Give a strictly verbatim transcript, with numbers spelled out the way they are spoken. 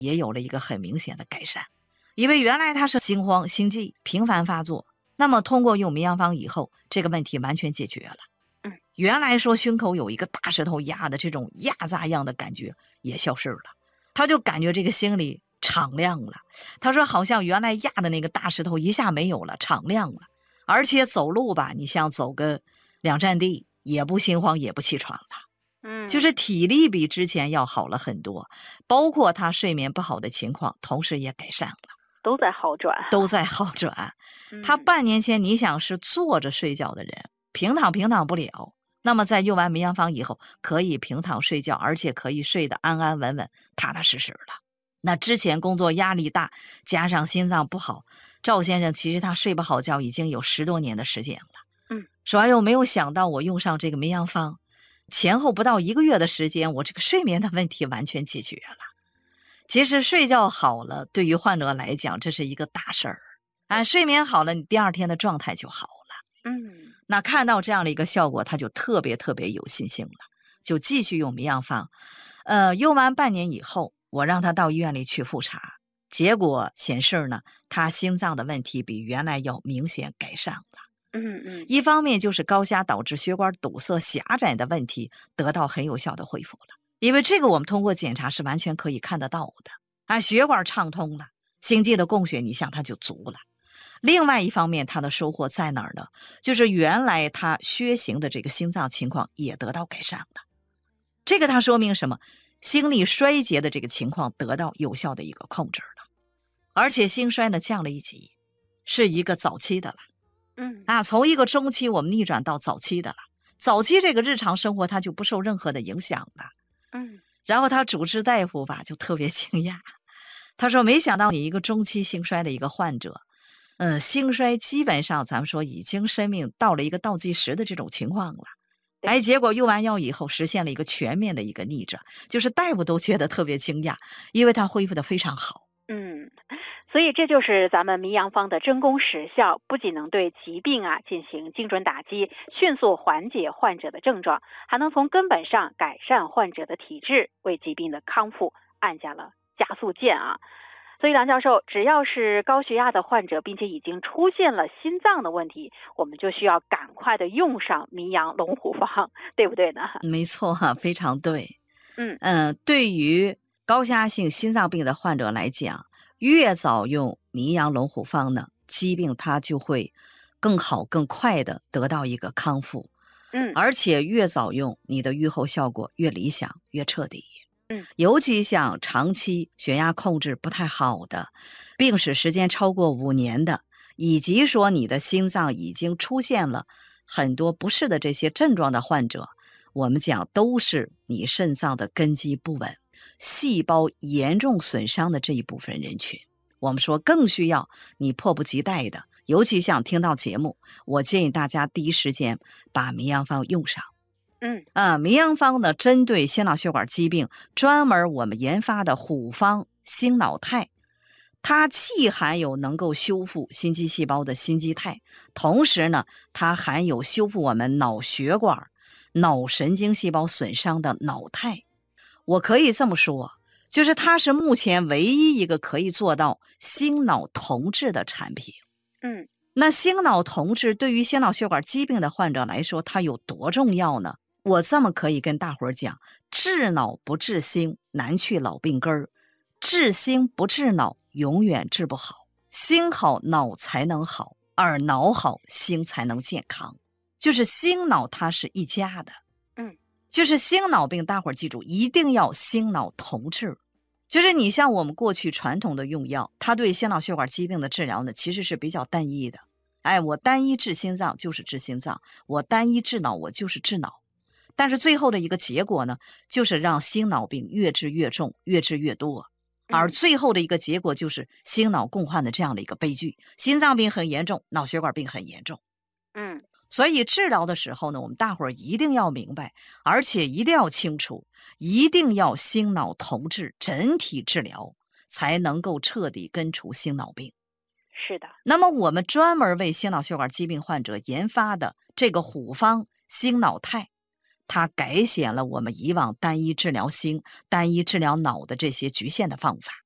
也有了一个很明显的改善。因为原来他是心慌心悸频繁发作，那么通过用绵阳方以后，这个问题完全解决了。 嗯， 原来说胸口有一个大石头压的这种压榨样的感觉也消失了，他就感觉这个心里敞亮了。他说好像原来压的那个大石头一下没有了，敞亮了。而且走路吧，你像走个两站地也不心慌也不气喘了。 嗯， 就是体力比之前要好了很多，包括他睡眠不好的情况同时也改善了， 都在好转， 都在好转。 嗯、 他半年前你想是坐着睡觉的人，平躺平躺不了，那么在用完绵阳方以后可以平躺睡觉，而且可以睡得安安稳稳踏踏实实了。那之前工作压力大加上心脏不好，赵先生其实他睡不好觉已经有十多年的时间了。 嗯， 说哎呦没有想到我用上这个绵阳方，前后不到一个月的时间，我这个睡眠的问题完全解决了。其实睡觉好了对于患者来讲这是一个大事儿，啊，睡眠好了你第二天的状态就好了。 嗯， 那看到这样的一个效果，他就特别特别有信心了，就继续用绵阳方。呃，用完半年以后，我让他到医院里去复查，结果显示呢，他心脏的问题比原来要明显改善了。 嗯嗯， 一方面就是高压导致血管堵塞狭窄的问题得到很有效的恢复了，因为这个我们通过检查是完全可以看得到的啊，血管畅通了，心肌的供血你想它就足了。另外一方面它的收获在哪儿呢？就是原来它缺形的这个心脏情况也得到改善了。这个它说明什么？心力衰竭的这个情况得到有效的一个控制了，而且心衰呢降了一级，是一个早期的了。 嗯啊，从一个中期我们逆转到早期的了，早期这个日常生活它就不受任何的影响了。 嗯， 然后他主治大夫吧就特别惊讶，他说没想到你一个中期心衰的一个患者，嗯，心衰基本上咱们说已经生命到了一个倒计时的这种情况了。哎，结果用完药以后实现了一个全面的一个逆转，就是大夫都觉得特别惊讶，因为他恢复的非常好。 嗯，所以这就是咱们绵阳方的真功实效，不仅能对疾病啊进行精准打击，迅速缓解患者的症状，还能从根本上改善患者的体质，为疾病的康复按下了加速键啊。所以梁教授，只要是高血压的患者，并且已经出现了心脏的问题，我们就需要赶快的用上绵阳龙虎方，对不对呢？ 没错哈、啊，非常对。 嗯嗯、呃，对于高压性心脏病的患者来讲，越早用绵阳龙虎方呢，疾病它就会更好更快的得到一个康复。 嗯， 而且越早用，你的预后效果越理想越彻底。 嗯， 尤其像长期血压控制不太好的，病史时间超过五年的，以及说你的心脏已经出现了很多不适的这些症状的患者，我们讲都是你肾脏的根基不稳，细胞严重损伤的这一部分人群，我们说更需要你迫不及待的，尤其像听到节目，我建议大家第一时间把绵阳方用上。 嗯啊，绵阳方呢，针对心脑血管疾病专门我们研发的虎方心脑肽，它既含有能够修复心肌细胞的心肌肽，同时呢，它含有修复我们脑血管、脑神经细胞损伤的脑肽。我可以这么说，就是它是目前唯一一个可以做到心脑同治的产品。 嗯， 那心脑同治对于心脑血管疾病的患者来说，它有多重要呢？我这么可以跟大伙儿讲，治脑不治心，难去老病根儿；治心不治脑，永远治不好。心好，脑才能好，而脑好，心才能健康。就是心脑它是一家的。 嗯， 就是心脑病，大伙儿记住，一定要心脑同治。就是你像我们过去传统的用药，它对心脑血管疾病的治疗呢，其实是比较单一的。哎，我单一治心脏就是治心脏，我单一治脑我就是治脑。但是最后的一个结果呢，就是让心脑病越治越重，越治越多，而最后的一个结果就是心脑共患的这样的一个悲剧，心脏病很严重，脑血管病很严重。 嗯， 所以治疗的时候呢，我们大伙儿一定要明白，而且一定要清楚，一定要心脑同治，整体治疗才能够彻底根除心脑病。 是的。 那么我们专门为心脑血管疾病患者研发的这个虎方心脑肽，它改写了我们以往单一治疗心、单一治疗脑的这些局限的方法。